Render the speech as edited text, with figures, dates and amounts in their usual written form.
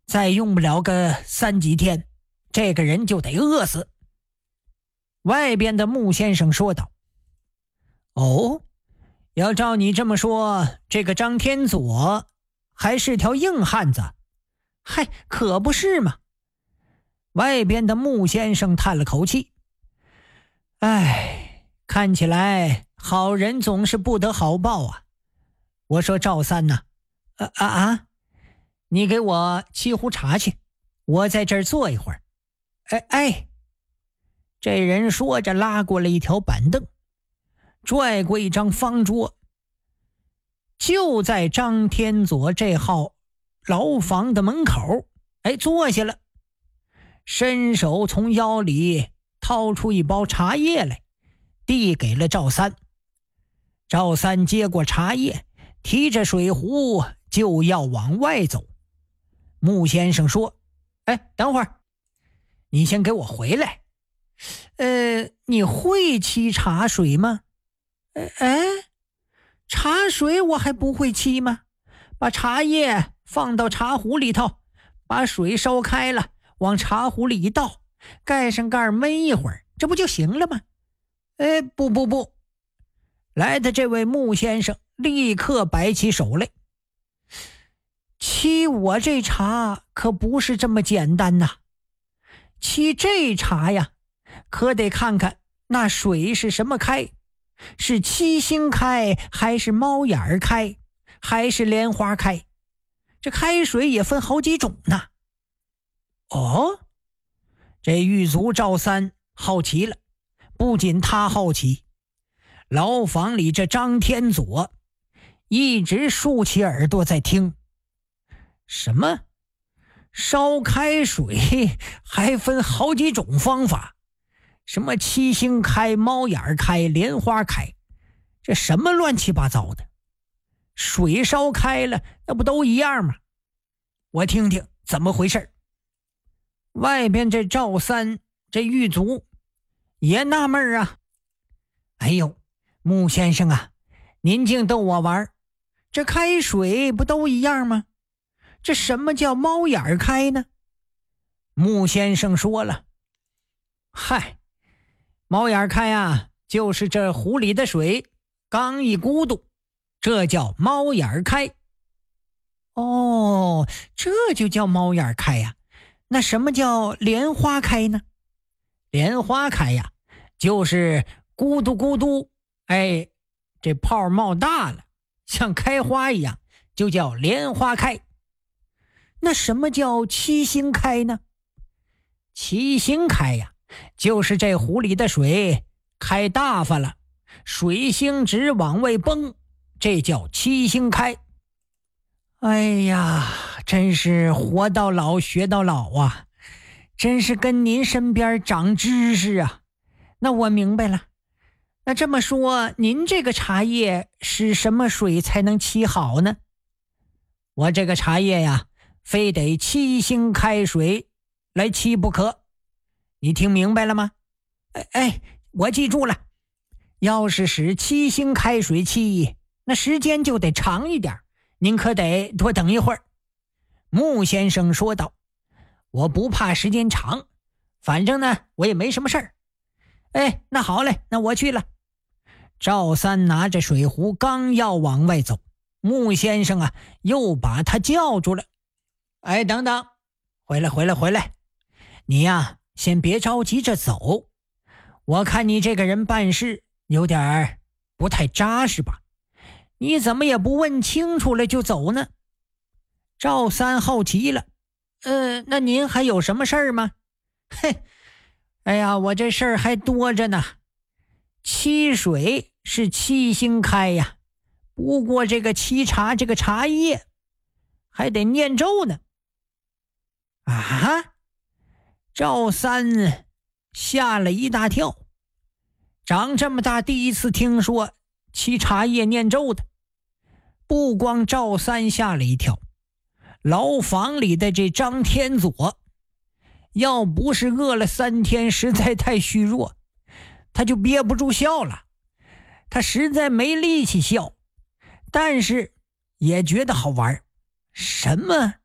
再用不了个3几天，这个人就得饿死。外边的穆先生说道。哦，要照你这么说，这个张天佐还是条硬汉子。嗨，可不是嘛。外边的穆先生叹了口气。唉，看起来好人总是不得好报啊。我说赵三呐，你给我沏壶茶去，我在这儿坐一会儿。这人说着拉过了一条板凳，拽过一张方桌，就在张天佐这号牢房的门口，坐下了，伸手从腰里掏出一包茶叶来，递给了赵三。赵三接过茶叶，提着水壶就要往外走。穆先生说：等会儿，你先给我回来。你会沏茶水吗？茶水我还不会沏吗？把茶叶放到茶壶里头，把水烧开了，往茶壶里一倒，盖上盖焖一会儿，这不就行了吗？不，来的这位穆先生立刻摆起手来。沏我这茶可不是这么简单呐，沏这茶呀，可得看看那水是什么开，是七星开还是猫眼开还是莲花开，这开水也分好几种呢。哦，这狱卒赵三好奇了，不仅他好奇，牢房里这张天佐一直竖起耳朵在听。什么？烧开水还分好几种方法？什么七星开、猫眼开、莲花开，这什么乱七八糟的？水烧开了，那不都一样吗？我听听怎么回事。外边这赵三这狱卒也纳闷啊。哎呦，穆先生啊，您净逗我玩，这开水不都一样吗？这什么叫猫眼开呢？穆先生说了，嗨，猫眼开啊，就是这壶里的水刚一咕嘟，这叫猫眼开。哦，这就叫猫眼开呀。那什么叫莲花开呢？莲花开呀，就是咕嘟咕嘟，这泡冒大了，像开花一样，就叫莲花开。那什么叫七星开呢？七星开呀，就是这壶里的水开大发了，水星直往外崩，这叫七星开。哎呀，真是活到老学到老啊，真是跟您身边长知识啊。那我明白了，那这么说，您这个茶叶是什么水才能沏好呢？我这个茶叶呀，非得七星开水来沏不可。你听明白了吗？我记住了，要是使七星开水沏，那时间就得长一点，您可得多等一会儿。穆先生说道。我不怕时间长，反正呢我也没什么事儿。那好嘞，那我去了。赵三拿着水壶刚要往外走，穆先生啊又把他叫住了。等等，回来，你呀先别着急着走，我看你这个人办事有点不太扎实吧，你怎么也不问清楚了就走呢？赵三好奇了。那您还有什么事儿吗？我这事儿还多着呢。沏水是七星开呀，不过这个沏茶这个茶叶还得念咒呢。啊！赵三吓了一大跳，长这么大第一次听说沏茶叶念咒的。不光赵三吓了一跳，牢房里的这张天佐要不是饿了3天实在太虚弱，他就憋不住笑了。他实在没力气笑，但是也觉得好玩。什么